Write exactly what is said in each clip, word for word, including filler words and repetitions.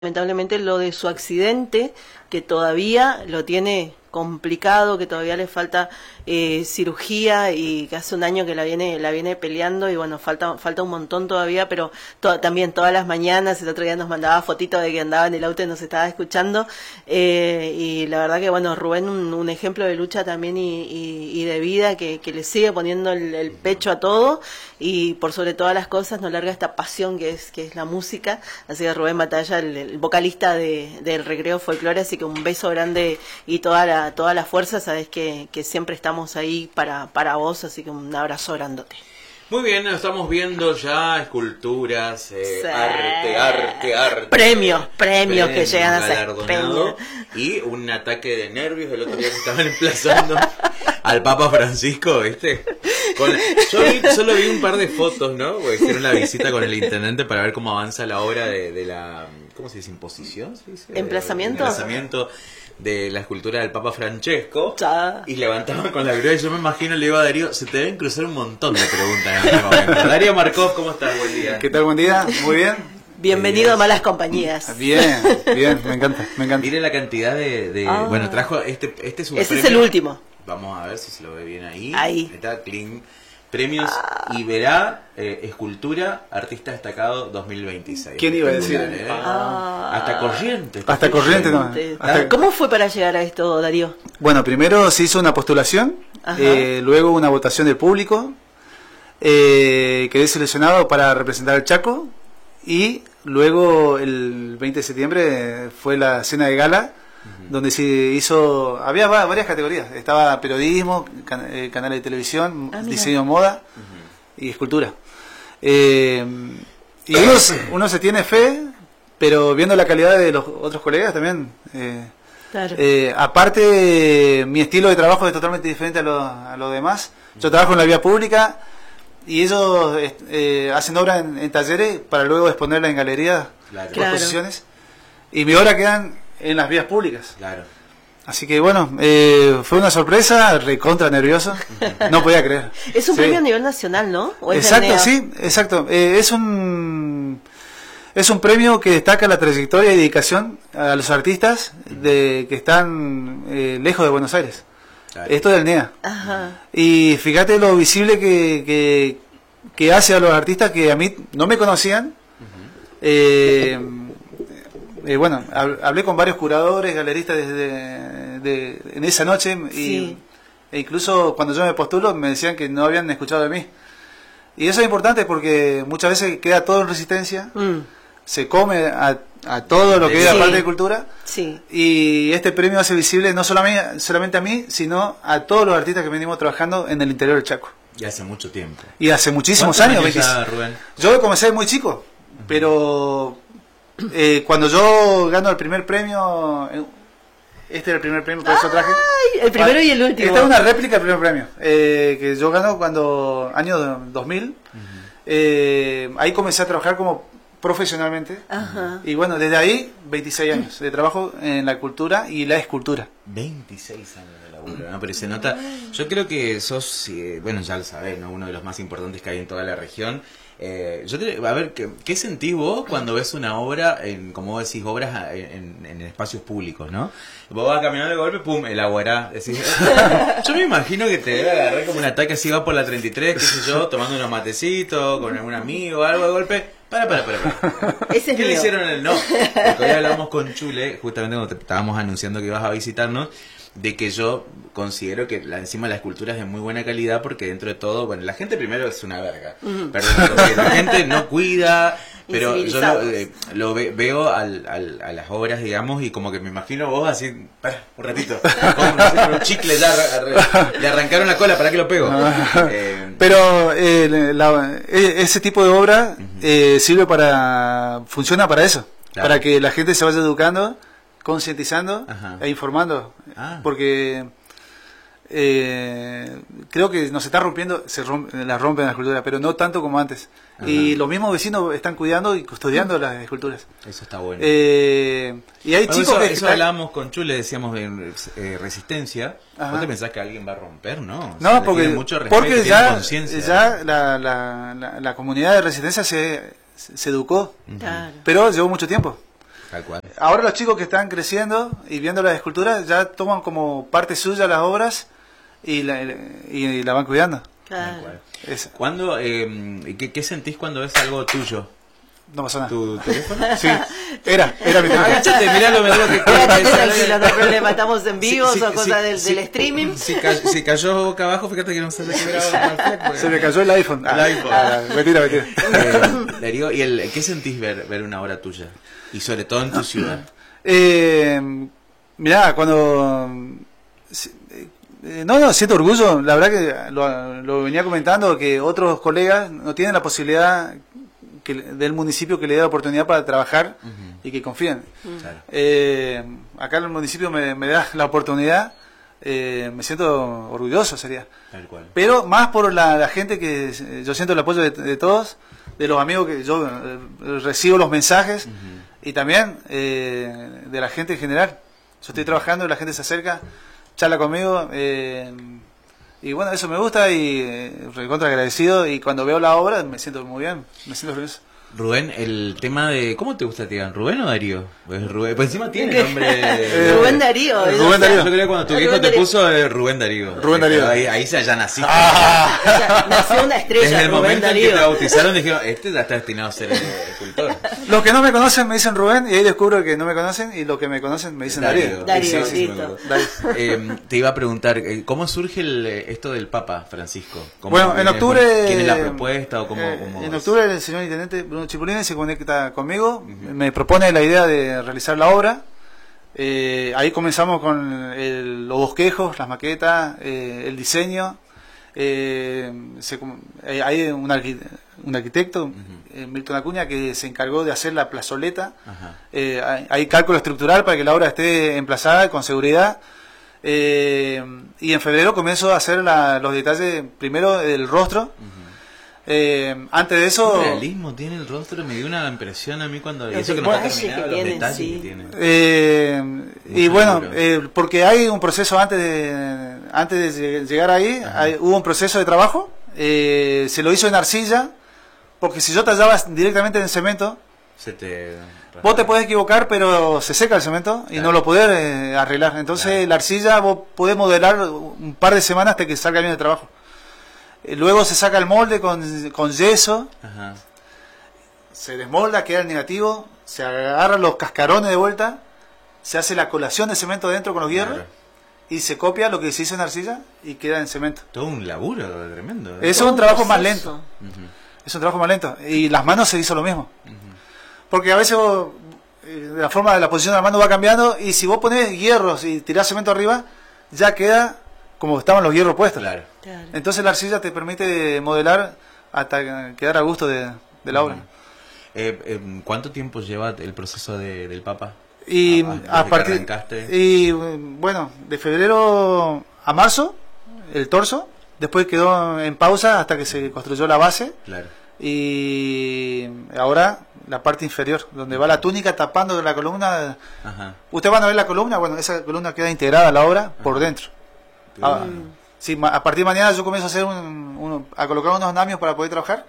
lamentablemente lo de su accidente, que todavía lo tiene complicado, que todavía le falta eh, cirugía y que hace un año que la viene la viene peleando y bueno, falta falta un montón todavía, pero to también todas las mañanas, el otro día nos mandaba fotito de que andaba en el auto y nos estaba escuchando eh, y la verdad que bueno, Rubén un, un ejemplo de lucha también y, y, y de vida que, que le sigue poniendo el, el pecho a todo y por sobre todas las cosas nos larga esta pasión que es que es la música, así que Rubén Batalla, el, el vocalista de, del Recreo Folclore, así que un beso grande y toda la toda la fuerza, sabes que, que siempre estamos ahí para, para vos, así que un abrazo grandote. Muy bien, estamos viendo ya esculturas, eh, sí. arte, arte, arte. Premios, premios que llegan a ser premios. Y un ataque de nervios el otro día que estaban emplazando al Papa Francisco, ¿viste? Con, yo vi, solo vi un par de fotos, ¿no? Porque hicieron la visita con el intendente para ver cómo avanza la obra de, de la... ¿Cómo se dice? ¿Imposición? ¿Se dice? ¿Emplazamiento? Emplazamiento de la escultura del Papa Francesco. Ya. Y levantaban con la grúa y yo me imagino, le digo a Darío, se te deben cruzar un montón de preguntas en este momento. Darío Markov, ¿cómo estás? Buen día. ¿Qué tal? Buen día, muy bien. Bienvenido bien. A Malas Compañías. Bien, bien, me encanta, me encanta. Mire la cantidad de... de ah. Bueno, trajo este, este es un Ese premio. Es el último. Vamos a ver si se lo ve bien ahí. Ahí. Está clean. Premios ah. Iberá, eh, Escultura, Artista Destacado dos mil veintiséis. ¿Quién iba a decir? ¿Eh? Ah. Hasta Corrientes. Hasta Corrientes, no. Hasta... ¿Cómo fue para llegar a esto, Darío? Bueno, primero se hizo una postulación, eh, luego una votación del público, eh, quedé seleccionado para representar al Chaco y luego el veinte de septiembre fue la cena de gala. Uh-huh. Donde se hizo, había varias categorías, estaba periodismo, can, eh, canales de televisión, ah, diseño de moda uh-huh. y escultura. Eh, y uno, uno se tiene fe, pero viendo la calidad de los otros colegas también. Eh, claro. eh, aparte, mi estilo de trabajo es totalmente diferente a lo, a lo demás. Yo trabajo en la vía pública y ellos eh, hacen obra en, en talleres para luego exponerla en galerías, claro. Por exposiciones. Y mi obra quedan en las vías públicas. Claro. Así que bueno, eh, fue una sorpresa, recontra nervioso, no podía creer. Es un sí. premio a nivel nacional, ¿no? ¿O es exacto, sí, exacto. Eh, es un es un premio que destaca la trayectoria y dedicación a los artistas de que están eh, lejos de Buenos Aires. Claro. Esto del N E A. Ajá. Y fíjate lo visible que, que, que hace a los artistas que a mí no me conocían. Uh-huh. eh, Eh, bueno, hablé con varios curadores, galeristas desde de, en esa noche y, sí. e incluso cuando yo me postulo me decían que no habían escuchado de mí. Y eso es importante porque muchas veces queda todo en resistencia, mm. se come a, a todo lo que sí. es la parte de cultura sí. y este premio hace visible no solamente, solamente a mí, sino a todos los artistas que venimos trabajando en el interior del Chaco. Y hace mucho tiempo. Y hace muchísimos años. años ya, Rubén? Yo comencé muy chico, uh-huh. pero... Eh, cuando yo gano el primer premio, este era el primer premio, por eso traje. Ay, el primero y el último. Esta es una réplica del primer premio, eh, que yo gano cuando, año dos mil, uh-huh. eh, ahí comencé a trabajar como profesionalmente, uh-huh. y bueno, desde ahí, veintiséis años de trabajo en la cultura y la escultura. veintiséis años de laburo, ¿no? Pero se nota, yo creo que sos, eh, bueno, ya lo sabés, ¿no? Uno de los más importantes que hay en toda la región. Eh, yo te, a ver, ¿qué, ¿qué sentís vos cuando ves una obra, en, como vos decís, obras en, en espacios públicos, ¿no? Vos vas caminando de golpe, pum, el aguará. Decís, yo me imagino que te debe agarrar como un ataque así, va por la treinta y tres, qué sé yo, tomando unos matecitos con algún amigo, algo de golpe. Para, para, para, para. Ese es ¿Qué mío. le hicieron en el no? Porque hoy hablamos con Chule, justamente cuando te estábamos anunciando que ibas a visitarnos, de que yo considero que la, encima la escultura es de muy buena calidad porque dentro de todo, bueno, la gente primero es una verga, uh-huh. perdón, porque la gente no cuida, pero yo lo, eh, lo ve, veo al, al, a las obras, digamos, y como que me imagino vos así, para, un ratito, como con un chicle ya, ar, le arrancaron la cola, ¿para qué lo pego? eh, pero eh, la, ese tipo de obra uh-huh. eh, sirve para, funciona para eso, claro. Para que la gente se vaya educando, concientizando e informando, ah. porque eh, creo que nos está rompiendo, se rompe, la rompen las esculturas, pero no tanto como antes. Ajá. Y los mismos vecinos están cuidando y custodiando las esculturas. Eso está bueno. Eh, y hay bueno, chicos eso, que eso están... hablábamos con Chule, decíamos de eh, resistencia. Ajá. ¿Vos te pensás que alguien va a romper? No, no, o sea, porque, mucho respeto, porque ya, ya ¿no? la, la, la, la comunidad de resistencia se, se educó, claro. pero llevó mucho tiempo. Tal cual. Ahora los chicos que están creciendo y viendo las esculturas ya toman como parte suya las obras y la, y la van cuidando. Claro. Tal cual. Esa. ¿Cuándo, eh, qué, ¿Qué sentís cuando ves algo tuyo? No pasó nada. ¿Tu teléfono? Sí, era, era mi teléfono. Agáchate, mirá lo mejor que Quédate tranquilo, no hay problema, estamos en vivo, Sí, sí, son sí, cosas del, sí. del streaming. Si, ca si cayó boca abajo, fíjate que no se le quebraba. Se me cayó el iPhone. El Ah, iPhone. ah, mentira, mentira. Eh, Darío, ¿y el, qué sentís ver, ver una obra tuya? Y sobre todo en tu ciudad. Eh, mirá, cuando... Eh, no, no, siento orgullo. La verdad que lo, lo venía comentando, que otros colegas no tienen la posibilidad que, del municipio que le dé la oportunidad para trabajar uh-huh. y que confíen. Uh-huh. Claro. Eh, acá el municipio me, me da la oportunidad, eh, me siento orgulloso sería. Tal cual. Pero más por la, la gente que yo siento el apoyo de, de todos, de los amigos que yo eh, recibo los mensajes uh-huh. y también eh, de la gente en general. Yo estoy uh-huh. trabajando y la gente se acerca, charla conmigo eh, y bueno, eso me gusta y eh, recontra agradecido, y cuando veo la obra me siento muy bien, me siento feliz. Rubén, el tema de... ¿Cómo te gusta que te digan? ¿Rubén o Darío? Pues Rubén, pues encima tiene nombre... Eh, Rubén Darío. Eh, Rubén Darío. Yo creo que cuando tu viejo te puso eh, Rubén Darío. Rubén Darío. Ahí, ahí ya, ya naciste. Ah. O sea, nació una estrella. Desde el Rubén momento Darío. en que te bautizaron dijeron, este ya está destinado a ser escultor. Los que no me conocen me dicen Rubén, y ahí descubro que no me conocen, y los que me conocen me dicen Darío. Darío, Sí, sí, listo. Darío. Eh, te iba a preguntar, eh, ¿cómo surge el, esto del Papa Francisco? ¿Cómo Bueno, en viene- octubre... ¿Quién es la propuesta o cómo, eh, cómo en es? octubre el señor intendente Bruno Chipulines se conecta conmigo, uh-huh. me propone la idea de realizar la obra. Eh, ahí comenzamos con el, los bosquejos, las maquetas, eh, el diseño. Eh, se, eh, hay un, arqui, un arquitecto, uh-huh. eh, Milton Acuña, que se encargó de hacer la plazoleta. Uh-huh. eh, hay, hay cálculo estructural para que la obra esté emplazada con seguridad. Eh, y en febrero comienzo a hacer la, los detalles, primero el rostro. Uh-huh. Eh, antes de eso... ¿Qué realismo tiene el rostro? Me dio una impresión a mí cuando... Los eso que no está detalles terminado, que los tienen, detalles sí. que tiene. Eh, y bueno, eh, porque hay un proceso antes de antes de llegar ahí, hay, hubo un proceso de trabajo, eh, se lo hizo en arcilla, porque si yo tallabas directamente en cemento, Se te... vos te podés equivocar, pero se seca el cemento y claro. no lo podés eh, arreglar. Entonces claro. la arcilla vos podés modelar un par de semanas hasta que salga bien el trabajo. Eh, luego se saca el molde con, con yeso, Ajá. se desmolda, queda el negativo, se agarran los cascarones de vuelta, se hace la colación de cemento dentro con los hierros claro. y se copia lo que se hizo en arcilla y queda en cemento. Todo un laburo tremendo. ¿eh? Es un trabajo más lento. Uh-huh. Es un trabajo más lento. Y las manos se hizo lo mismo. Uh-huh. Porque a veces vos, eh, la forma de la posición de la mano va cambiando, y si vos ponés hierros y tirás cemento arriba, ya queda como estaban los hierros puestos. Claro. Claro. Entonces la arcilla te permite modelar hasta quedar a gusto de, de la obra. Uh-huh. eh, eh, ¿Cuánto tiempo lleva el proceso de, del Papa? Y a, a partir y bueno, de febrero a marzo el torso, después quedó en pausa hasta que se construyó la base. Claro. Y ahora la parte inferior, donde va la túnica tapando la columna. Ajá. Ustedes van a ver la columna, bueno, esa columna queda integrada a la obra Ajá. por dentro. Ah, sí, a partir de mañana yo comienzo a hacer un, un, a colocar unos andamios para poder trabajar,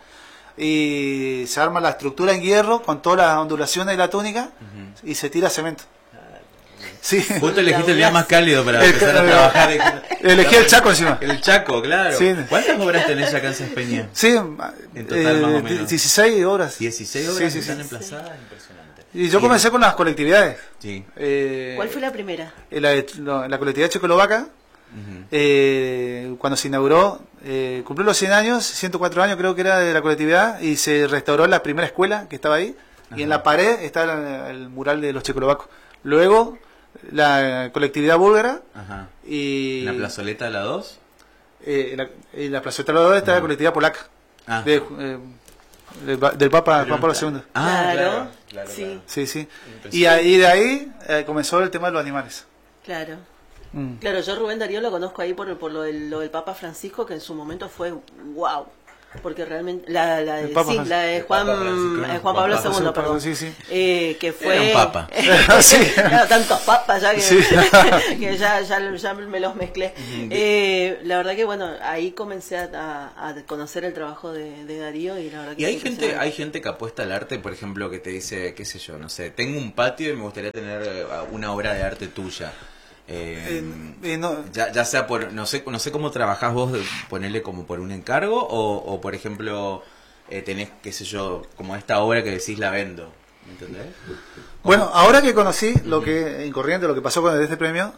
y se arma la estructura en hierro con todas las ondulaciones de la túnica uh-huh. y se tira cemento. Sí. Vos te elegiste el día más cálido para empezar a trabajar. Elegí el Chaco encima. El Chaco, claro. Sí. ¿Cuántas obras tenés acá en Sespeña? Sí, en total eh, más o menos. dieciséis obras. dieciséis obras sí, sí, están sí. emplazadas, impresionante. Y yo comencé con las colectividades. Sí. Eh, ¿Cuál fue la primera? La, la, la colectividad checoslovaca. Uh-huh. eh, cuando se inauguró, eh, cumplió los cien años, ciento cuatro años creo que era de la colectividad, y se restauró la primera escuela que estaba ahí. Ajá. Y en la pared está el, el mural de los checoslovacos. Luego la colectividad búlgara. Ajá. Y ¿en la plazoleta de la dos? Eh, en, la, en la plazoleta de la dos está Ajá. la colectividad polaca. Ah. De, eh, del, del Papa Juan Pablo segundo. Ah, claro, claro, sí. Sí, sí. Y ahí de ahí eh, comenzó el tema de los animales. Claro. Mm. Claro, yo Rubén Darío lo conozco ahí por, por lo, del, lo del Papa Francisco, que en su momento fue wow. porque realmente la, la de, Papa, sí, la de Juan, Papa Francisco, eh, Juan Pablo Papa, segundo, perdón, sí, sí. Eh, que fue Era un papa. Sí. Claro, tantos papas ya que, Sí. que ya, ya, ya me los mezclé. Eh, la verdad que bueno, ahí comencé a, a, a conocer el trabajo de, de Darío y la verdad que Y hay es gente, impresionante. hay gente que apuesta al arte, por ejemplo, que te dice, qué sé yo, no sé, tengo un patio y me gustaría tener eh, una obra de arte tuya. Eh, Eh, eh, no, ya, ya sea por, no sé, no sé cómo trabajás vos, de ponerle como por un encargo o, o por ejemplo, eh, tenés, qué sé yo, como esta obra que decís la vendo, ¿me entendés? Bueno, ahora que conocí lo que en Corrientes, lo que pasó con este premio,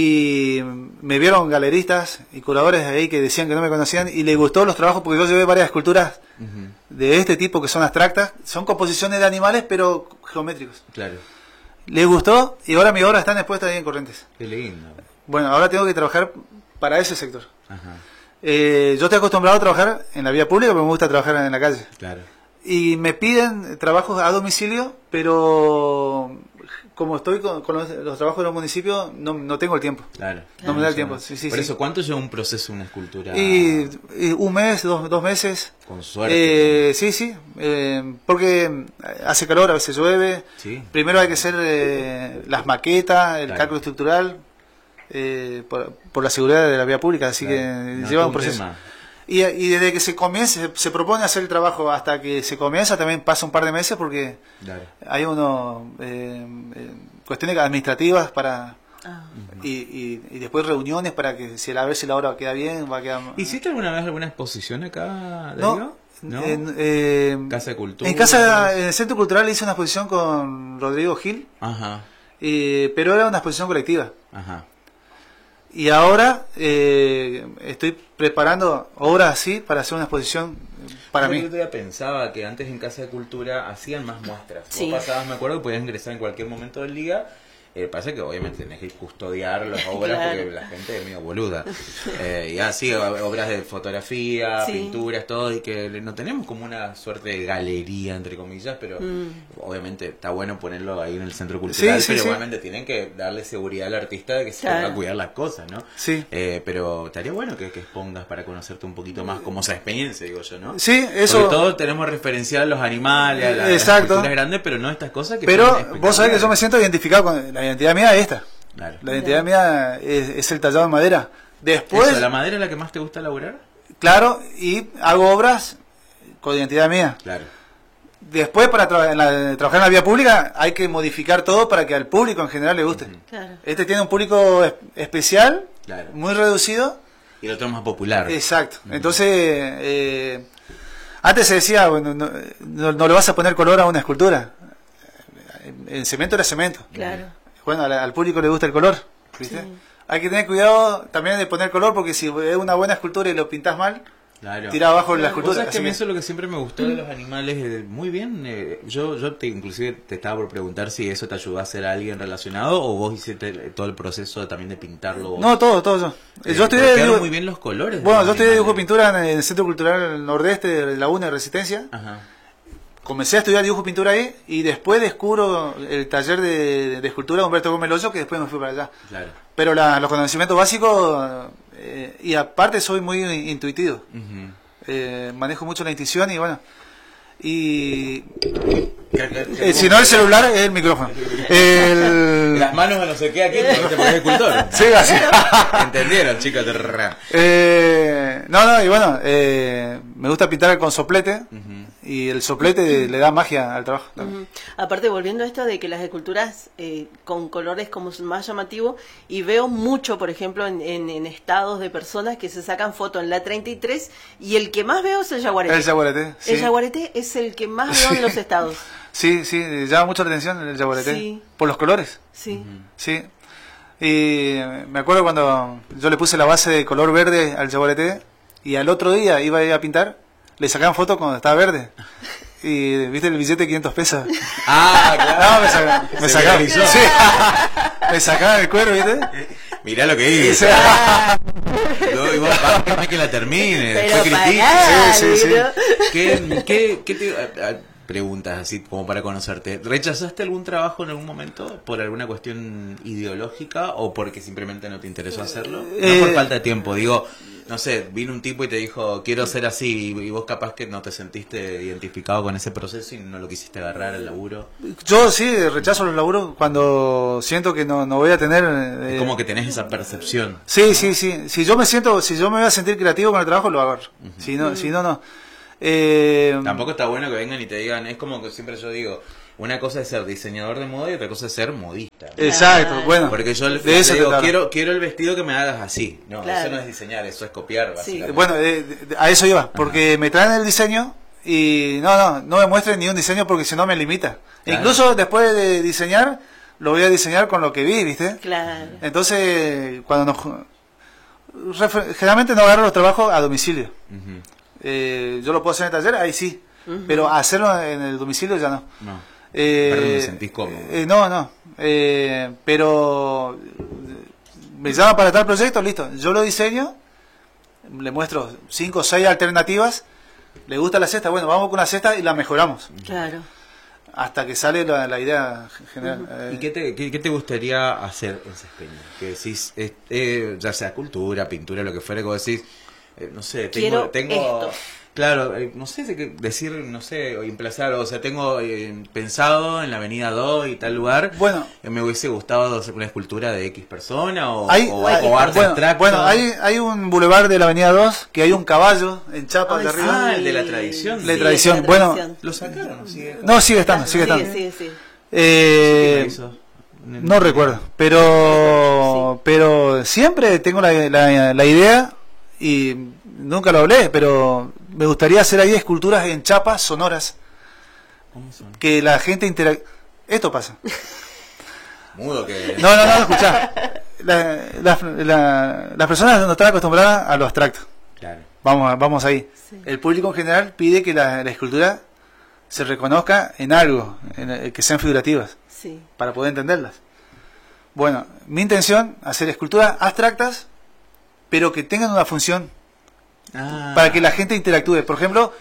y me vieron galeristas y curadores ahí que decían que no me conocían y les gustó los trabajos porque yo llevé varias esculturas Uh-huh. de este tipo que son abstractas, son composiciones de animales pero geométricos. Claro, Les gustó y ahora mis obras están expuestas ahí en Corrientes. qué lindo. Bueno, ahora tengo que trabajar para ese sector. Ajá, Eh, yo estoy acostumbrado a trabajar en la vía pública, pero me gusta trabajar en la calle. claro. Y me piden trabajos a domicilio, pero como estoy con, con los, los trabajos de los municipios, no, no tengo el tiempo. Claro. No me da el tiempo, sí, sí, Por sí. eso, ¿cuánto lleva un proceso, una escultura? Y, y un mes, dos, dos meses. Con suerte. Eh, sí, sí, eh, porque hace calor, a veces llueve. Sí. Primero hay que hacer eh, las maquetas, el Claro. cálculo estructural, eh, por, por la seguridad de la vía pública, así Claro. que No, lleva todo un proceso. tema. Y, y desde que se comienza, se, se propone hacer el trabajo hasta que se comienza, también pasa un par de meses porque Claro. hay uno eh, eh, cuestiones administrativas para Ah. y, y, y después reuniones para que si a ver si la obra queda bien, va a quedar. ¿Hiciste alguna vez alguna exposición acá, No, Darío? ¿No? En, eh, Casa de Cultura. en casa, en el Centro Cultural hice una exposición con Rodrigo Gil, Ajá, eh, pero era una exposición colectiva. ajá. Y ahora eh, estoy preparando obras así para hacer una exposición para Yo mí. el otro día pensaba que antes en Casa de Cultura hacían más muestras. Sí. Vos pasabas, me acuerdo que podías ingresar en cualquier momento del día. Eh, pasa que obviamente tenés que custodiar las obras Claro. porque la gente es medio boluda. Eh, y así, obras de fotografía, Sí. pinturas, todo, y que no tenemos como una suerte de galería, entre comillas, pero Mm. obviamente está bueno ponerlo ahí en el centro cultural, Sí, sí, pero sí. igualmente tienen que darle seguridad al artista de que se Claro. va a cuidar las cosas, ¿no? Sí. Eh, pero estaría bueno que, que expongas para conocerte un poquito más como esa experiencia, digo yo, ¿no? Sí, eso. Sobre todo tenemos referencial a los animales, a la, las Exacto. culturas grandes, pero no estas cosas que Pero son vos sabés que yo me espectaculares. siento identificado con la identidad mía es esta. Claro. La identidad mía es, es el tallado en madera. Después, Eso, ¿la madera es la que más te gusta laburar? claro, y hago obras con identidad mía. Claro. Después, para tra- en la- trabajar en la vía pública, hay que modificar todo para que al público en general le guste. Claro. Este tiene un público es- especial, Claro. muy reducido. Y el otro es más popular. Exacto. Entonces, eh, antes se decía, bueno, no, no- no le vas a poner color a una escultura. En cemento era cemento. Claro. Bueno, al, al público le gusta el color. ¿Viste? Sí. Hay que tener cuidado también de poner color porque si es una buena escultura y lo pintas mal, Claro. tira abajo la Vos escultura. sabés que a Así mí que- eso es lo que siempre me gustó de los animales. eh, muy bien. eh, yo yo te inclusive te estaba por preguntar si eso te ayudó a ser alguien relacionado o vos hiciste el- todo el proceso también de pintarlo vos. No, todo, todo yo. Eh, yo porque estudié quedaron dibujo- muy bien los colores. de Bueno, los yo estudié dibujo y animales. pintura en el Centro Cultural Nordeste de Laguna de Resistencia. Ajá. Comencé a estudiar dibujo y pintura ahí y después descubro el taller de, de escultura de Humberto Gómez Loyo, que después me fui para allá. Claro. Pero la- los conocimientos básicos, eh, y aparte soy muy intuitivo. Ujú. Eh, manejo mucho la intuición y bueno. Y Que- que- que- eh, si no el celular es el micrófono. El... Las manos a no sé qué aquí, no te pones escultor. Sí, así. ¿Entendieron, chicos? Eh, no, no, y bueno, eh, me gusta pintar con soplete y el soplete le da magia al trabajo. Ujú. Aparte, volviendo a esto de que las esculturas eh, con colores como más llamativo, y veo mucho, por ejemplo, en, en, en estados de personas que se sacan foto en la treinta y tres y el que más veo es el yaguareté. El yaguareté, sí. El yaguareté es el que más veo en los estados. Sí, sí, llama mucho la atención el yaguareté. Sí. Por los colores, Sí. sí. Y me acuerdo cuando yo le puse la base de color verde al yaguareté y al otro día iba a ir a pintar, le sacaban foto cuando estaba verde. Y viste el billete de quinientos pesos. Ah, claro. No, me sacaban. Me Se sacaban, viralizó. sí. Me sacaban el cuero, ¿viste? Mirá lo que dice. No, y vos, va, déjame que la termine. Pero Después critiques. pará, Sí, sí, sí. ¿no? ¿Qué, qué, qué te- a- a- preguntas así como para conocerte. ¿Rechazaste algún trabajo en algún momento por alguna cuestión ideológica o porque simplemente no te interesó hacerlo? Eh, no por falta de tiempo, digo, no sé, vino un tipo y te dijo, quiero ser así, y vos capaz que no te sentiste identificado con ese proceso y no lo quisiste agarrar al laburo. Yo sí rechazo los laburos cuando siento que no, no voy a tener... Eh, Es como que tenés esa percepción. Sí, sí, sí. Si yo me siento, si yo me voy a sentir creativo con el trabajo, lo agarro. Uh-huh. Si no, uh-huh. si no, no. Eh, Tampoco está bueno que vengan y te digan, es como que siempre yo digo, una cosa es ser diseñador de moda y otra cosa es ser modista. Exacto, ah, bueno. Porque yo le, le digo, quiero, quiero el vestido que me hagas así. No, claro. Eso no es diseñar, eso es copiar. Sí. Bueno, eh, a eso iba, porque Ajá. me traen el diseño y no, no, no me muestren ni un diseño porque si no me limita. Claro. Incluso después de diseñar, lo voy a diseñar con lo que vi, ¿viste? Claro. Entonces, cuando nos... Generalmente no agarro los trabajos a domicilio. Uh-huh. Eh, yo lo puedo hacer en el taller, ahí sí, uh-huh. pero hacerlo en el domicilio ya no. No, eh, pero me sentís cómodo. Eh, no, no, eh, pero me llama para tal proyecto, listo, yo lo diseño, le muestro cinco o seis alternativas, le gusta la cesta, bueno, vamos con una cesta y la mejoramos. Claro. Hasta que sale la, la idea general. Uh-huh. eh, ¿Y qué te, qué, qué te gustaría hacer en Saspeña? Que decís, eh, eh, ya sea cultura, pintura, lo que fuera, que vos decís, Eh, no sé, tengo, tengo esto. claro, eh, no sé decir, no sé, o emplazar, o sea, tengo eh, pensado en la avenida dos y tal lugar, bueno, eh, me hubiese gustado hacer una escultura de X persona o, hay, o, hay, o arte bueno, abstracto. Bueno, hay, hay un bulevar de la avenida dos que hay un caballo en chapa Ay, de arriba. Ah, el de la tradición. Sí, de sí, tradición. la Bueno, tradición. ¿Lo sacaron? ¿Sigue? No, sigue estando, sigue estando. Sí, sí, sí. Eh, no, no recuerdo, pero sí. pero siempre tengo la, la, la idea y nunca lo hablé, pero me gustaría hacer ahí esculturas en chapas sonoras. ¿Cómo son? Que la gente interac... Esto pasa. Mudo que... No, no, no, escuchá. La, la, la, las personas no están acostumbradas a lo abstracto. Claro. Vamos, vamos ahí. Sí. El público en general pide que la, la escultura se reconozca en algo, en, que sean figurativas, sí. para poder entenderlas. Bueno, mi intención, hacer esculturas abstractas, pero que tengan una función, ah. para que la gente interactúe. Por ejemplo,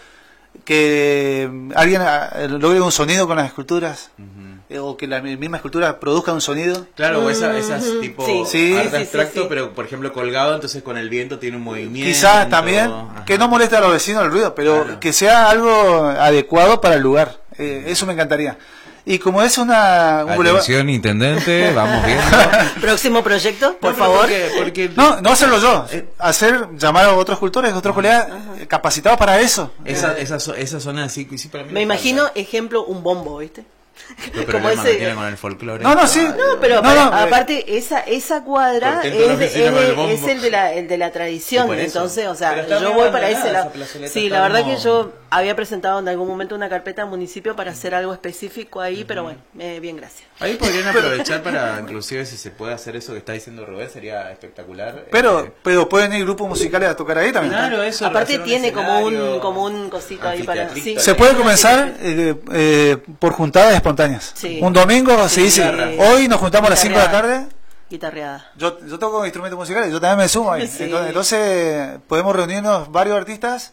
que alguien logre un sonido con las esculturas, uh-huh. o que la misma escultura produzca un sonido. Claro, o esa, esas tipo sí. Sí, arte sí, abstracto, sí, sí. pero por ejemplo colgado, entonces con el viento tiene un movimiento. Quizás también, ajá. que no moleste a los vecinos el ruido, pero claro. que sea algo adecuado para el lugar. Eh, eso me encantaría. Y como es una... Un Atención, bulevar... intendente, vamos viendo. Próximo proyecto, por no, favor. Porque, porque... No, no hacerlo yo. Hacer, llamar a otros cultores, otros colegas capacitados para eso. Esa, esa, esa zona así, sí, para mí me imagino, falta. Ejemplo, un bombo, ¿viste? ¿Qué problema ese... no tiene con el folclore? No, no, sí. No, pero no, no, aparte, esa esa cuadra es, es, es, es el de la el de la tradición. Entonces, o sea, yo voy para ese lado. Sí, la verdad como... que yo había presentado en algún momento una carpeta al municipio para hacer algo específico ahí, uh-huh. pero bueno, eh, bien, gracias. Ahí podrían aprovechar para, inclusive, si se puede hacer eso que está diciendo Robert, sería espectacular. Pero eh... pero pueden ir grupos musicales a tocar ahí también. Claro, eso. Aparte tiene como un como un cosito ahí para... Sí. Se puede comenzar eh, eh, por juntadas espontáneas. Sí. Un domingo sí, se dice, sí. hoy nos juntamos a las cinco de la tarde. Guitarreada. Yo, yo toco instrumentos musicales, yo también me sumo ahí. Sí. Entonces, entonces podemos reunirnos varios artistas.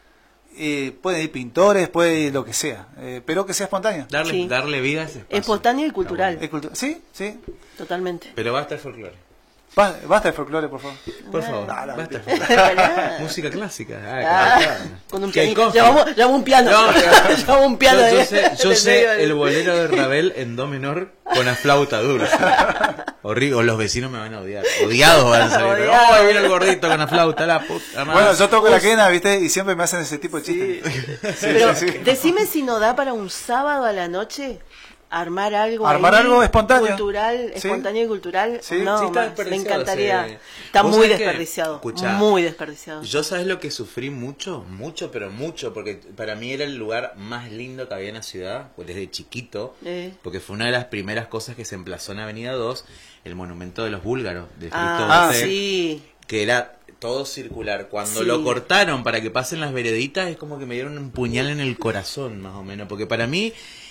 Eh, pueden ir pintores, puede ir lo que sea, eh, pero que sea espontáneo. Darle, sí. darle vida a ese espacio. Espontáneo y cultural. No, bueno. Sí, sí. Totalmente. Pero basta el folclore. Ba basta el folclore, por favor. Por favor. No, no, basta el folclore. Música clásica. Ay, ah, claro. Con un piano. Llevamos, llevamos un piano. No, llevamos un piano. Yo, yo sé, yo sé el bolero de Ravel en do menor con la flauta dulce. Horrible. O los vecinos me van a odiar. Odiados van a salir. ¡Oh, ahí viene el gordito con la flauta! La puta madre. Bueno, yo toco la quena, ¿viste? Y siempre me hacen ese tipo de chistes. Sí. Sí, pero sí, sí. Decime si no da para un sábado a la noche armar algo armar ahí, algo espontáneo cultural ¿sí? espontáneo y cultural sí. no sí, más, me encantaría sí. Está muy desperdiciado Escuchá, muy desperdiciado yo sabes lo que sufrí mucho mucho pero mucho porque para mí era el lugar más lindo que había en la ciudad pues desde chiquito eh. porque fue una de las primeras cosas que se emplazó en Avenida dos el monumento de los búlgaros de Cristo ah, Bosé, sí. que era todo circular. Cuando sí. lo cortaron para que pasen las vereditas es como que me dieron un puñal en el corazón más o menos porque para mí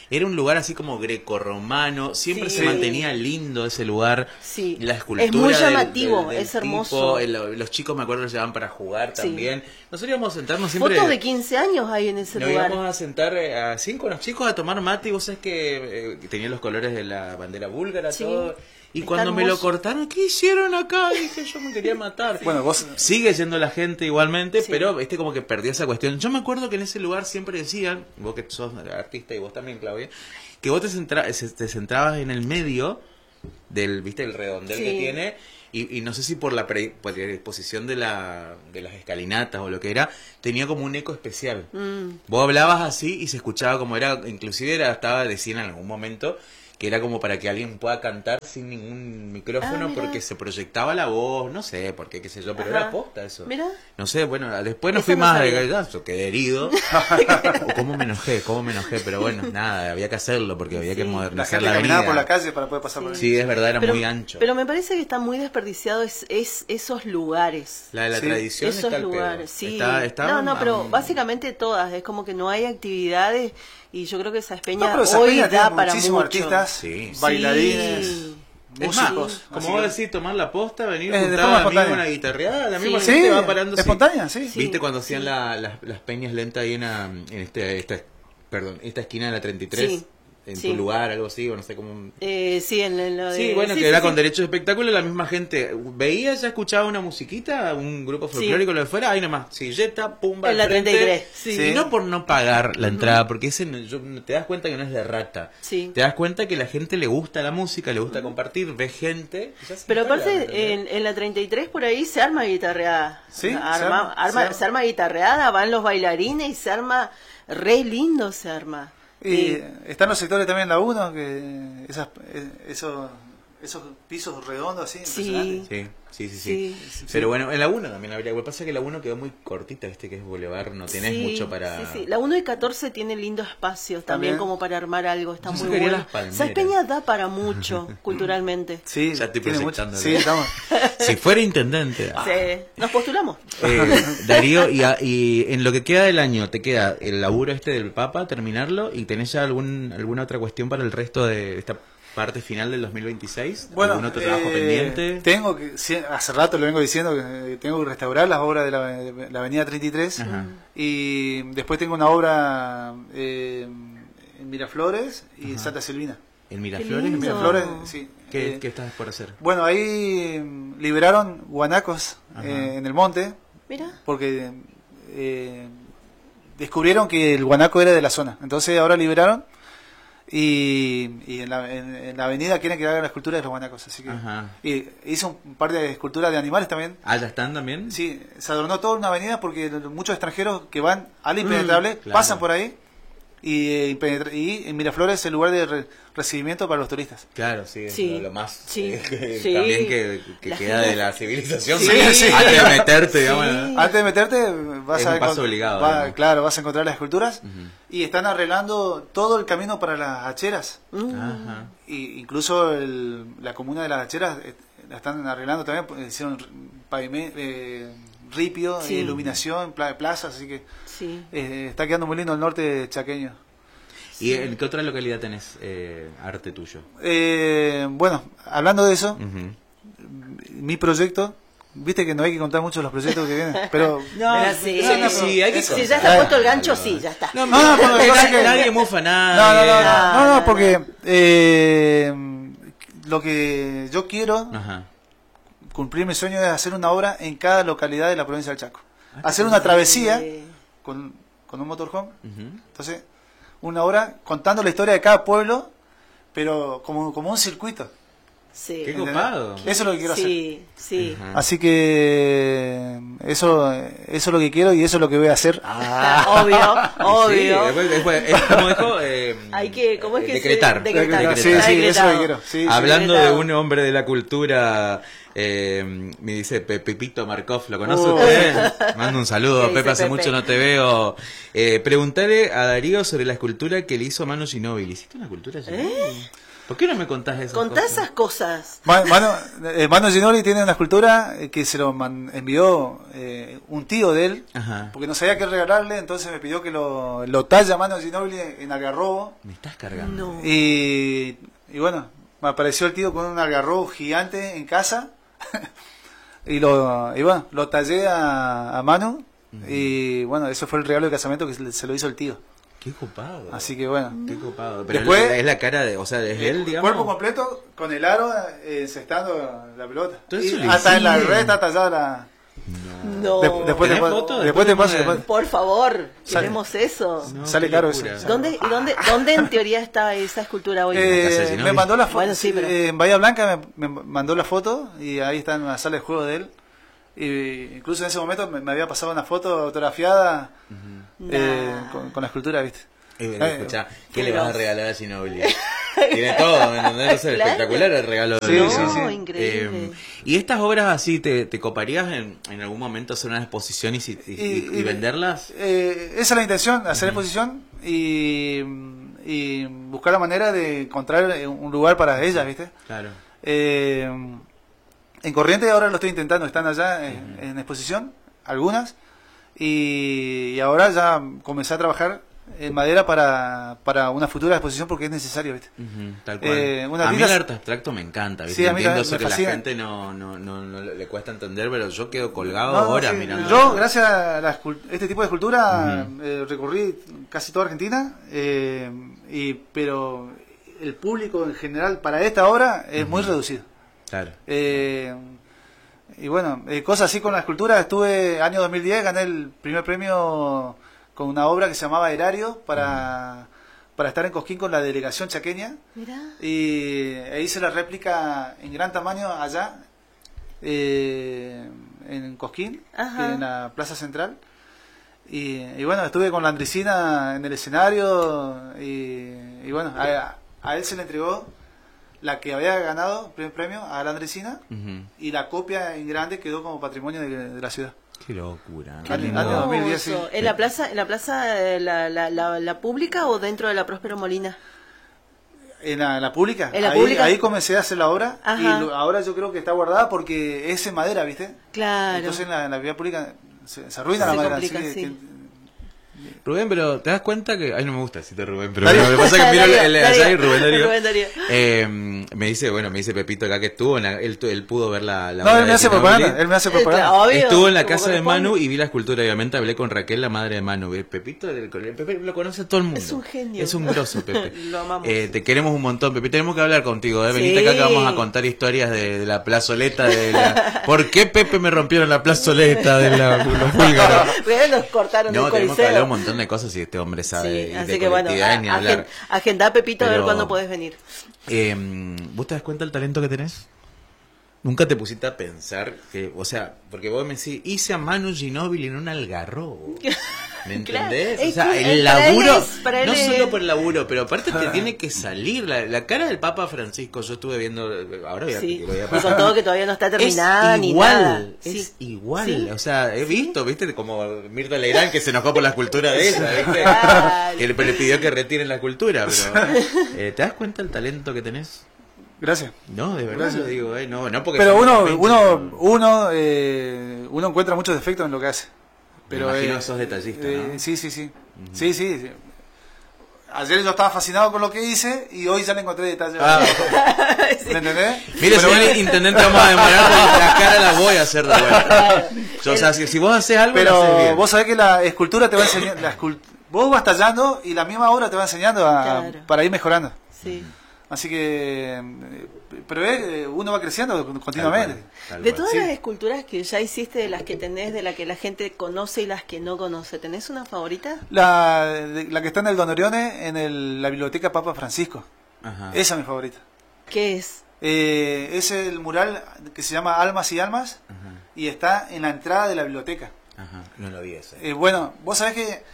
era un lugar así como grecorromano, siempre Sí. se mantenía lindo ese lugar. Sí. La escultura Es muy del- llamativo, del- del es hermoso. tipo, el- los chicos me acuerdo los llevaban para jugar Sí. también. Nosotros íbamos a sentarnos siempre. Fotos de quince años hay en ese Nos lugar. íbamos a sentar eh, así con los chicos a tomar mate y vos sabés que eh, tenía los colores de la bandera búlgara, Sí. todo. Y Está cuando me lo hermoso. cortaron, ¿qué hicieron acá? Dije, yo me quería matar. Bueno, vos... Sigue yendo la gente igualmente, Sí. pero este como que perdió esa cuestión. Yo me acuerdo que en ese lugar siempre decían, vos que sos artista y vos también, Claudia, que vos te, centra- se- te centrabas en el medio del, viste, el redondel Sí. que tiene, y, y no sé si por la pre- por la disposición de, la, de las escalinatas o lo que era, tenía como un eco especial. Mm. Vos hablabas así y se escuchaba como era, inclusive era, estaba decían en algún momento que era como para que alguien pueda cantar sin ningún micrófono Ah, mira. porque se proyectaba la voz, no sé por qué, qué sé yo, pero Ajá. era posta eso. Mira. No sé, bueno, después no Eso fui no más de sabía. gallazo, quedé herido. O cómo me enojé, cómo me enojé, pero bueno, nada, había que hacerlo porque había que Sí. La modernizar gente la, caminaba avenida. por la calle para poder pasar por ahí. Sí, es verdad, era Pero, muy ancho. pero me parece que está muy desperdiciado es, es esos lugares. La de la Sí. tradición Esos está al pedo. lugares, sí. Está, está no, no, pero um, básicamente todas. Es como que no hay actividades y yo creo que esa No, Espeña pero esa hoy peña da tiene para muchísimos mucho. artistas, Sí. bailarines, Sí. Es más, músicos. como así vos que- decís, tomar la posta, venir Eh, de juntar forma amigos, espontánea. una guitarreada, la Sí. misma Sí, gente va parando. sí. espontánea, sí. Sí. ¿Viste cuando hacían la- las, las peñas lentas ahí en, la- en este, esta, perdón, esta esquina de la treinta y tres? Sí. En Sí. tu lugar, algo así, o no sé cómo... Eh, sí, en, en lo de... Sí, bueno, sí, que sí, era sí. con derecho de espectáculo, la misma gente veía, ya escuchaba una musiquita, un grupo folclórico, lo de fuera, ahí nomás, silleta, pumba, En la al frente. treinta y tres, sí. Sí. Y no por no pagar la entrada, porque ese no- yo- te das cuenta que no es de rata. Sí. Te das cuenta que la gente le gusta la música, le gusta compartir, ve gente. y ya se Pero instala, ¿me aparte, entendés? en, en la treinta y tres por ahí se arma guitarreada. Sí, se arma, arma, arma- se arma. se arma guitarreada, van los bailarines y se arma re lindo, se arma. Y Y- están los sectores también la uno, que esas, eh, esos, esos pisos redondos así, Sí. impresionantes. Sí, sí, sí, sí. Sí. Pero bueno, en la uno también habría. Lo que pasa es que la uno quedó muy cortita, este que es Boulevard, no tenés Sí, mucho para. Sí, sí. La uno y catorce tiene lindos espacios también, También. como para armar algo, está Yo muy sacaría bueno. las palmeras. Esa Peña da para mucho culturalmente. Sí, Ya estoy tiene mucho. proyectándolo. Sí, estamos. Si fuera intendente. ah. Se- Nos postulamos. Eh, Darío, y, a- y en lo que queda del año, ¿te queda el laburo este del Papa, terminarlo? ¿Y tenés ya algún, alguna otra cuestión para el resto de esta parte final del dos mil veintiséis? Bueno, ¿Algún otro trabajo eh, pendiente? tengo que, sí, hace rato lo vengo diciendo que eh, tengo que restaurar las obras de la, de la Avenida treinta y tres. Ajá. Y después tengo una obra eh, en Miraflores y Ajá. Santa Silvina. ¿En Miraflores? Qué En lindo. Miraflores, sí. ¿Qué, Eh, qué estás por hacer? Bueno, ahí mm, liberaron guanacos Ajá. eh, en el monte Mira. porque eh, descubrieron que el guanaco era de la zona. Entonces ahora liberaron y, y en, la, en- en la avenida quieren que hagan la escultura de los guanacos. Así que Ajá. y hizo un par de esculturas de animales también. Ah, ¿ya están también? Sí, se adornó toda una avenida porque muchos extranjeros que van al impenetrable claro. pasan por ahí y, eh, impenetra- y en Miraflores es el lugar de re- recibimiento para los turistas. Claro, sí, es Sí, lo, lo más sí, eh, que- sí. también que, que La queda gente- de la civilización. Sí, ¿no? sí. Antes de meterte, Sí. digamos. ¿no? Antes de meterte vas Es a un paso encont- obligado, va- digamos. claro, vas a encontrar las esculturas Ujú. y están arreglando todo el camino para las hacheras. Mm. Ajá. Y incluso el- la comuna de las hacheras eh, la están arreglando también, pues, hicieron pavime- eh, ripio, Sí. iluminación, pla- plazas, así que Sí. eh, está quedando muy lindo el norte chaqueño. ¿Y en qué otra localidad tenés eh, arte tuyo? Eh, bueno, hablando de eso, Ujú. mi proyecto, viste que no hay que contar mucho los proyectos que vienen, pero Pero sí, no, no, sí, hay que si contar. ya está Ah, puesto el gancho, no, no. sí, ya está. No, No, no, pero lo que pasa es que- nadie mufa a no, nadie. no, no, no, no, no, no, no, porque eh, lo que yo quiero Ajá. cumplir mi sueño es hacer una obra en cada localidad de la provincia del Chaco. Ah, Hacer una travesía Eh, con, con un motorhome. Ujú. Entonces, una obra contando la historia de cada pueblo, pero como, como un circuito. sí. Qué ¿Entendés? copado. Eso es lo que quiero hacer. Sí, sí. Ajá. Así que eso, eso es lo que quiero y eso es lo que voy a hacer. Obvio, Sí, obvio. después- después, es como dijo, eh, Hay que, ¿cómo es que se- decretar. decretar. Sí, sí, Está eso es lo que decretado. quiero. Sí, sí. Hablando de decretado. un hombre de la cultura, eh, me dice Pe- Pepito Markov, ¿lo conoce Uh. usted? Mando un saludo, ¿Qué dice Pepe, hace Pepe? mucho no te veo. Eh, preguntale a Darío sobre la escultura que le hizo a Manu Ginóbili. ¿Hiciste una escultura, Ginóbili? ¿Por qué no me contás esas Contá cosas? esas cosas. Ma- Mano, eh, Mano Ginobili tiene una escultura eh, que se lo man- envió eh, un tío de él, Ajá. porque no sabía qué regalarle, entonces me pidió que lo, lo talla Mano Ginobili en algarrobo. Me estás cargando. No. Y, y bueno, me apareció el tío con un algarrobo gigante en casa. y, lo, y bueno, lo tallé a, a Manu. Ujú. Y bueno, eso fue el regalo de casamiento que se, se lo hizo el tío. Qué copado. Así que bueno. Qué copado. Pero Después- es la- es la cara de, o sea, es él, digamos. Cuerpo completo con el aro eh, encestando la pelota. Todo Y eso lo hasta en la hiciste. red está tallada la... No. De- después, ¿Tenés te, foto? después, Después te te paso. pones- después- Por favor, Sale. queremos eso. No, Sale qué caro locura. eso. ¿Dónde, y dónde, ¿Dónde en teoría está esa escultura hoy? Eh, casa de Ginóbili. me mandó la foto. Bueno, sí, pero- eh, en Bahía Blanca me, me mandó la foto y ahí está en la sala de juego de él. Y incluso en ese momento me, me había pasado una foto autografiada eh, Nah. con, con la escultura, ¿viste? Eh, Eh, escuchá, ¿qué qué le vas a grosso. regalar a Ginobili? Tiene todo, ¿me entendés? Es Claro. espectacular el regalo. Sí, de No, sí, sí. increíble. Eh, ¿Y estas obras así, te, te coparías en, en algún momento hacer una exposición y, si- y, y- y venderlas? Eh, esa es la intención, hacer exposición y, y buscar la manera de encontrar un lugar para ellas, ¿viste? Claro. Eh, en Corrientes ahora lo estoy intentando, están allá en, en exposición, algunas, y, y ahora ya comencé a trabajar en madera para, para una futura exposición porque es necesario, ¿viste? Ujú, tal cual. Eh, unas a mí el lindas- arte abstracto me encanta, ¿viste? Sí, a mí Entiendo también eso me que la fascina. gente no, no, no, no le cuesta entender, pero yo quedo colgado No, no, horas sí, mirando. yo, gracias a la escul- este tipo de escultura, Ujú. eh, recorrí casi toda Argentina, eh, y, pero el público en general para esta obra es muy reducido. Claro. Eh, y bueno, eh, cosas así con la escultura. Estuve, año dos mil diez, gané el primer premio con una obra que se llamaba Erario para, para estar en Cosquín con la delegación chaqueña. Mirá. Y e hice la réplica en gran tamaño allá, eh, en Cosquín, Ajá. en la Plaza Central. Y, y bueno, estuve con la Andresina en el escenario y, y bueno, a, a él se le entregó la que había ganado el primer premio a la Andresina Ujú. y la copia en grande quedó como patrimonio de, de la ciudad. Qué locura. Qué Qué lindo. año dos mil diez, sí. ¿En la plaza, en la plaza eh, la, la, la, la pública o dentro de la Próspero Molina? En la, en la pública, ¿En la ahí, pública? ahí comencé a hacer la obra Ajá. y lo- ahora yo creo que está guardada porque es en madera, ¿viste? Claro. Entonces en la, en la vía pública se, se arruina Se la madera. complica, así que- sí. que- Rubén, pero ¿te das cuenta que... Ay, no me gusta decirte Rubén, pero Darío. lo que pasa es que miro el, el, Darío, allá y Rubén Darío. Rubén Darío. Eh, me dice, bueno, me dice Pepito acá que estuvo, en la- él, él pudo ver la... la No, obra él me de hace Ginóbili. propaganda, él me hace Eh, propaganda. claro, obvio, Estuvo en la como casa de corresponde. Manu y vi la escultura, obviamente hablé con Raquel, la madre de Manu. Eh, Pepito, el- el- Pepe lo conoce todo el mundo. Es un genio. Es un grosso, Pepe. Lo amamos. Eh, te queremos un montón, Pepe. Tenemos que hablar contigo. ¿eh? Venite Sí. acá que vamos a contar historias de, de la plazoleta. De la... ¿Por qué Pepe me rompieron la plazoleta de la, los búlgaros? Porque nos cortaron No, el tenemos que hablar un coliseo. montón de cosas y este hombre sabe. Sí, y así de que bueno, colectividad ni a- hablar. agen- agenda Pepito a ver Pero- cuándo podés venir. Eh, ¿Vos te das cuenta del talento que tenés? Nunca te pusiste a pensar que, o sea, porque vos me decís, hice a Manu Ginóbili en un algarrobo. ¿Me entendés? Claro, O sea, es que el para él laburo, es- para él no es- solo por el laburo, pero aparte te tiene que salir. La, la cara del Papa Francisco, yo estuve viendo, ahora voy a, Sí. voy a Y pasar. con todo que todavía no está terminada es ni igual, nada. es Sí. igual. Sí. O sea, he visto, viste, como Mirta Legrand que se enojó por la escultura de ella, viste, Claro. que le, le pidió que retiren la escultura, pero eh, ¿te das cuenta el talento que tenés? Gracias. No, de verdad Gracias. lo digo, eh, no, no porque Pero somos uno, pinches, uno, no. uno, eh, uno encuentra muchos defectos en lo que hace. Pero, Me imagino eh, que sos detallista, eh, ¿no? Sí, sí, sí. Sí, sí, sí. Ayer yo estaba fascinado con lo que hice y hoy ya le encontré detalles. Ah. ¿Me entendés? Mire, Pero señor bueno, intendente, vamos a demorar porque la cara la voy a hacer de vuelta. Yo, o sea, si, si vos haces algo, lo haces pero bien. vos sabés que la escultura te va enseñando. La escult- vos vas tallando y la misma obra te va enseñando a- Claro. para ir mejorando. Sí. Así que. eh, Pero eh, uno va creciendo continuamente. Tal cual, tal De cual. todas Sí. las esculturas que ya hiciste, de las que tenés, de las que la gente conoce y las que no conoce, ¿tenés una favorita? La, de- la que está en el Don Orione, en el- la biblioteca Papa Francisco. Ajá. Esa es mi favorita. ¿Qué es? Eh, es el mural que se llama Almas y Almas Ajá, y está en la entrada de la biblioteca. ajá. No lo vi ese. Eh, bueno, vos sabés que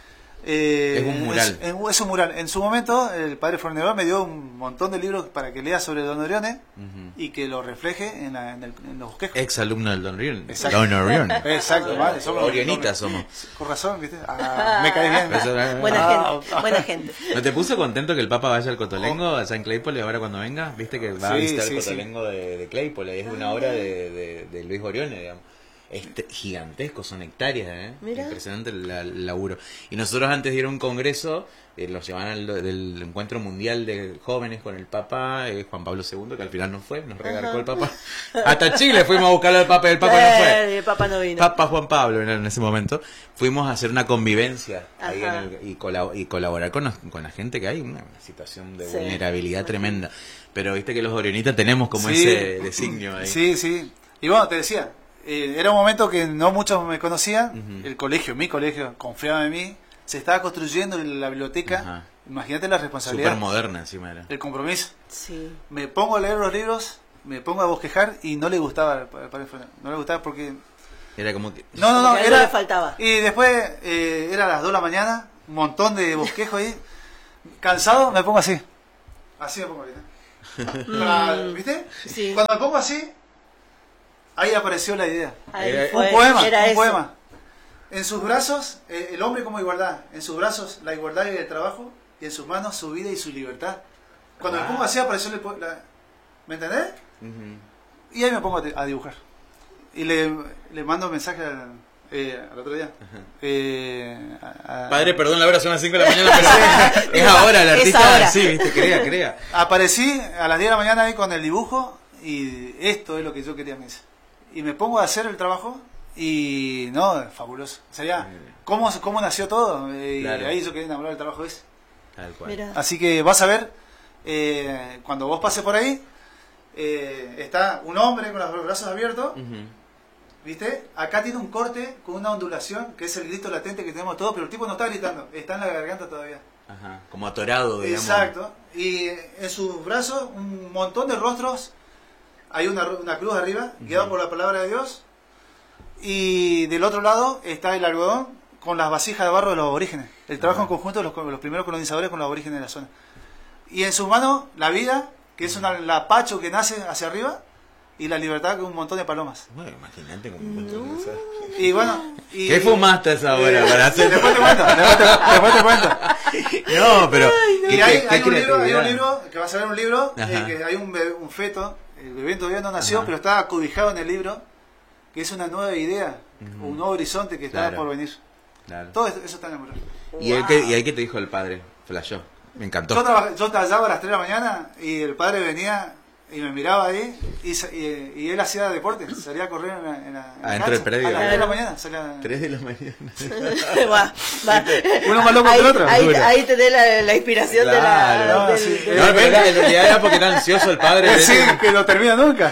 Eh, es un mural. Es, es un mural. En su momento, el padre Fornero me dio un montón de libros para que lea sobre Don Orione uh-huh. y que lo refleje en, la, en, el, en los bosquejos. Ex alumno del Don Orione. Exacto. Don Orione. Exacto, vale. Somos Orionitas somos. Con razón, ¿viste? Ah, me cae bien. Ah, buena ah, gente, buena gente. ¿No te puso contento que el Papa vaya al Cotolengo, a San Claypole, ahora cuando venga? ¿Viste que va sí, a visitar sí, el Cotolengo sí. de, de Claypole? Es una obra de, de, de Luis Orione, digamos. Este, gigantesco, son hectáreas, ¿eh? Impresionante el, el laburo. Y nosotros antes de ir a un congreso, eh, los llevaban al del encuentro mundial de jóvenes con el Papa, eh, Juan Pablo segundo, que al final no fue, nos regarcó uh-huh. el Papa. Hasta Chile fuimos a buscarlo al Papa, el Papa eh, no fue. El Papa no vino. Papa Juan Pablo en, en ese momento. Fuimos a hacer una convivencia ahí en el, y, colab- y colaborar con, los, con la gente que hay, una situación de sí. vulnerabilidad tremenda. Pero viste que los orionitas tenemos como sí. ese designio ahí. Sí, sí. Y bueno, te decía, eh, era un momento que no muchos me conocían, uh-huh. el colegio, mi colegio, confiaba en mí, se estaba construyendo la biblioteca, uh-huh. imagínate la responsabilidad. Súper moderna encima era. El compromiso. Sí. Me pongo a leer los libros, me pongo a bosquejar y no le gustaba, no le gustaba porque... Era como que... No, no, no, era... le faltaba. Y después eh, era a las dos de la mañana, un montón de bosquejo ahí, cansado, me pongo así. Así me pongo ahorita. Para, ¿viste? Sí. Cuando me pongo así, ahí apareció la idea. Ahí un fue, poema, era un eso. poema. En sus brazos, eh, el hombre como igualdad. En sus brazos, la igualdad y el trabajo. Y en sus manos, su vida y su libertad. Cuando wow. me pongo así, apareció la, la, ¿me entendés? Uh-huh. Y ahí me pongo a, a dibujar. Y le, le mando un mensaje al, eh, al otro día. Uh-huh. eh, a, a, Padre, perdón, la hora son las cinco de la mañana, pero es ahora, el artista, ahora. Sí, viste, crea, crea. Aparecí a las diez de la mañana ahí con el dibujo y esto es lo que yo quería, me dice. Y me pongo a hacer el trabajo y no, fabuloso. O sea, ya, ¿cómo, cómo nació todo? Y claro. ahí yo quedé enamorado del trabajo ese. Tal cual. Mira. Así que vas a ver, eh, cuando vos pases por ahí, eh, está un hombre con los brazos abiertos. Uh-huh. ¿Viste? Acá tiene un corte con una ondulación, que es el grito latente que tenemos todos, pero el tipo no está gritando, está en la garganta todavía. Ajá, como atorado, digamos. Exacto. Y en sus brazos un montón de rostros, hay una, una cruz arriba, uh-huh. guiada por la palabra de Dios, y del otro lado está el algodón con las vasijas de barro de los aborígenes. El trabajo uh-huh. en conjunto de los, los primeros colonizadores con los aborígenes de la zona. Y en sus manos la vida, que es una lapacho que nace hacia arriba, y la libertad con un montón de palomas. Bueno, imagínate como un montón no. de Y bueno... Y, ¿qué fumaste a esa hora eh, para hacer? Después te cuento, después te, después te cuento. No, pero... Ay, no. ¿qué, y hay, qué, hay, qué un libro, hay un libro, que vas a ver un libro, eh, que hay un, bebé, un feto, el bebé todavía no nació, Ajá. pero está acobijado en el libro, que es una nueva idea, uh-huh. un nuevo horizonte que claro. está por venir. Claro. Todo eso, eso está enamorado. ¿Y wow. ahí qué te dijo el padre? Flashó. Me encantó. Yo, traba, yo trabajaba a las tres de la mañana y el padre venía y me miraba ahí y, y, y él hacía deporte, salía a correr en la, en la, en la Adentro del predio. A las tres de la mañana. Salía... tres de la mañana. va, va. Uno más loco que el otro. Ahí, ahí te dé la, la inspiración claro, de la... No, del, sí. del, no, en realidad era porque era ansioso el padre. Sí, que no termina nunca.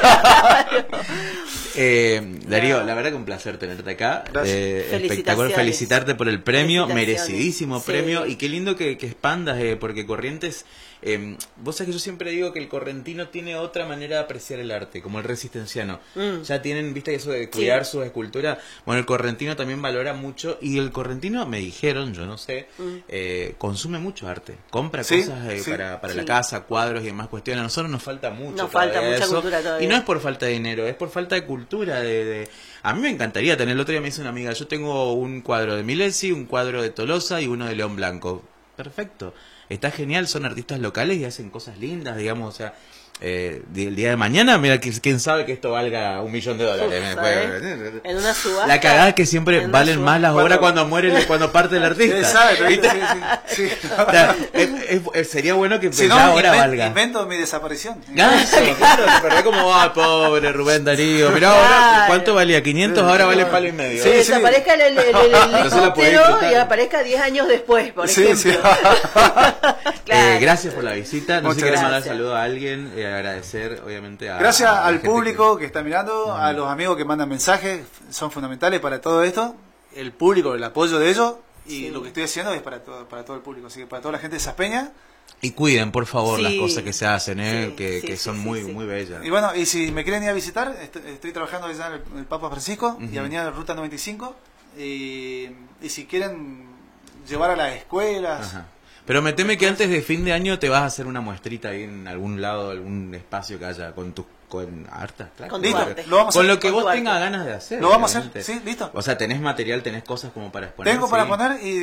Eh, Darío, la verdad que un placer tenerte acá. Eh, espectacular, felicitarte por el premio, merecidísimo sí. premio. Y qué lindo que, que expandas, eh, porque Corrientes, eh, vos sabés que yo siempre digo que el correntino tiene otra manera de apreciar el arte, como el resistenciano. Mm. Ya tienen, viste, eso de cuidar sí. sus esculturas. Bueno, el correntino también valora mucho. Y el correntino, me dijeron, yo no sé, mm. eh, consume mucho arte. Compra ¿Sí? cosas eh, sí. para, para sí. la casa, cuadros y demás cuestiones. A nosotros nos falta mucho. Nos falta mucha eso. cultura todavía. Y no es por falta de dinero, es por falta de cultura. De, de... A mí me encantaría tener, el otro día me dice una amiga, yo tengo un cuadro de Milesi, un cuadro de Tolosa y uno de León Blanco. Perfecto, está genial, son artistas locales y hacen cosas lindas, digamos, o sea, eh, el día de mañana, mira, quién sabe que esto valga un millón de dólares. Uf, ¿sabes? En una subasta. La cagada es que siempre valen más las obras cuando muere, cuando parte el artista. Exacto, sí, sí, sí. O sea, es, es, sería bueno que si no, ahora invent, valga. Invento mi desaparición. Ganso, claro, se perdió como, ah, pobre Rubén Darío. Mirá ahora, ¿cuánto valía? quinientos, ahora vale palo y medio. Sí, sí. Desaparezca el, el, el, el helicóptero no y aparezca diez años después, por sí, ejemplo. Sí. Claro. eh, gracias por la visita. No Muchas sé si quieres mandar gracias. saludo a alguien, eh, agradecer, obviamente, a. Gracias a al público que... que está mirando, uh-huh. a los amigos que mandan mensajes, son fundamentales para todo esto. El público, el apoyo de ellos. Y sí. lo que estoy haciendo es para todo, para todo el público. Así que para toda la gente de Saspeña. Y cuiden, por favor, sí. las cosas que se hacen, ¿eh? sí, que, sí, que son sí, muy sí. muy bellas. Y bueno, y si me quieren ir a visitar, estoy, estoy trabajando allá en el, el Papa Francisco uh-huh. y Avenida Ruta noventa y cinco. Y, y si quieren llevar a las escuelas. Ajá. Pero me teme que antes de fin de año te vas a hacer una muestrita ahí en algún lado, algún espacio que haya con tus con hartas, claro. Con Listo, arte. lo vamos a Con hacer. lo que Con vos tu tengas arte. ganas de hacer. Lo vamos a realmente. hacer, sí, listo. O sea, tenés material, tenés cosas como para exponer. Tengo para sí. poner y,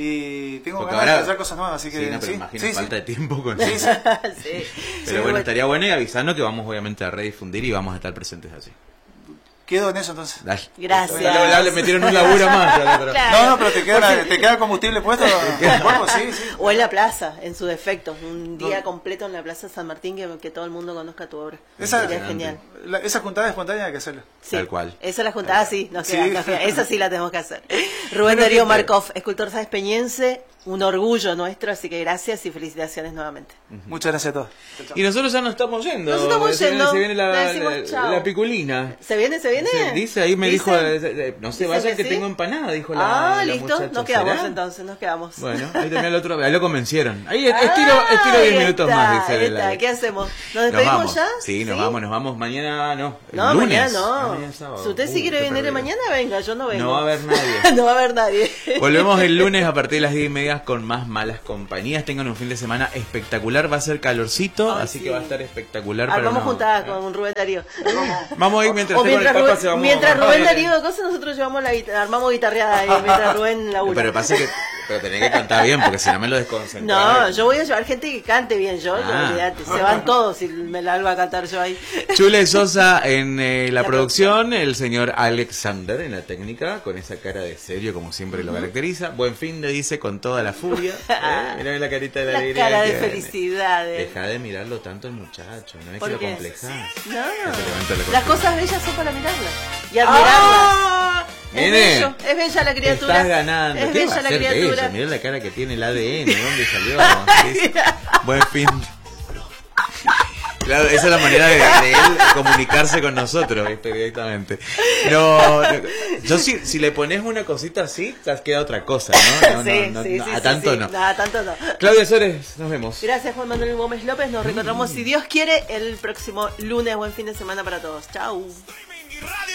y tengo Porque ganas ahora- de hacer cosas nuevas, así que Sí, no, pero sí, imagino sí, sí. falta de tiempo con Sí, eso. sí. Sí. Pero Sí, bueno, estaría bueno y avisando que vamos obviamente a redifundir y vamos a estar presentes allí. Quedo en eso entonces. Dale. Gracias. Ya le, ya le metieron un laburo más. ya le- pero- Claro. No, no, pero te queda, te queda combustible puesto. Bueno, sí, sí. O en la plaza, en su defecto, un día No. completo en la Plaza San Martín que, que todo el mundo conozca tu obra. Esa- Sería genial. La- esa juntada espontánea hay que hacerla. Sí, Tal cual. Esa la juntada sí, nos Sí. queda, nos queda. Esa sí la tenemos que hacer. Rubén Bueno, Darío gente. Markov, escultor sanpeñense, un orgullo nuestro, así que gracias y felicitaciones nuevamente. Muchas gracias a todos. Y nosotros ya nos estamos yendo. Nos estamos Se viene- yendo. Se viene la, Le decimos la- chao. la piculina. ¿Se viene? ¿Se viene? Se dice, ahí me ¿Dicen? dijo, eh, eh, no se ¿Dicen vayan que, sí? tengo empanada, dijo la, Ah, la listo, muchacha. nos quedamos ¿Será? entonces, nos quedamos. Bueno, ahí tenía el otro, ahí lo convencieron. Ahí estiro, estiro Ah, diez ahí minutos está, más, dice ahí el está. aire. ¿Qué hacemos? ¿Nos Nos despedimos vamos. ya? Sí, nos vamos, nos vamos. Mañana no. El No, lunes. mañana no. Ah, mañana es sábado. Si usted sí Uy, quiere qué venir perdido. mañana, venga, yo no vengo. No va a haber nadie. No va a haber nadie. Volvemos el lunes a partir de las diez y media con más malas compañías. Tengan un fin de semana espectacular. Va a ser calorcito, Ay, así sí. que va a estar espectacular. para Armamos no- juntada con Rubén Darío. Vamos a ir mientras O esté con el mientras, Papa Rubén, se vamos mientras Rubén Darío cosas, nosotros llevamos la guita- armamos guitarreada ahí mientras Rubén labura. Pero pasa que pero tenés que cantar bien porque si no me lo desconcentro. No, yo voy a llevar gente que cante bien, yo, yo, Ah. olvídate, se van todos y me la hago a cantar yo ahí. Chule Sosa en eh, la, La producción, el señor Alexander en la técnica, con esa cara de serio como siempre lo caracteriza. Buen fin de dice con toda la furia. ¿eh? Mirá la carita de la, La alegría cara que de tiene. felicidad. eh. Deja de mirarlo tanto el muchacho, no es ¿Por que lo qué? complejas. No, levanta la las cortina. cosas bellas son para mirarlas y admirarlas. ¡Ah! Es Nene, bello, es bella la criatura. estás ganando. Es ¿Qué va bella a la ser criatura. bello? Mirá la cara que tiene el A D N, ¿dónde salió? Sí. Buen fin. Claro, esa es la manera de, de él comunicarse con nosotros, ¿viste? Directamente. No, no, yo si, si le pones una cosita así, te has quedado otra cosa, ¿no? No, sí, no, no, sí, no, sí, a sí, tanto sí. no. No, a tanto no. Claudia Sores, nos vemos. Gracias Juan Manuel Gómez López, nos reencontramos si Dios quiere el próximo lunes. Buen fin de semana para todos. Chau.